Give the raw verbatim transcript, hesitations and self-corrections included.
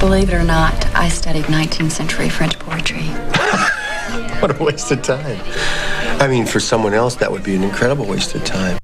Believe it or not, I studied nineteenth century French poetry. What a waste of time. I mean, for someone else, that would be an incredible waste of time.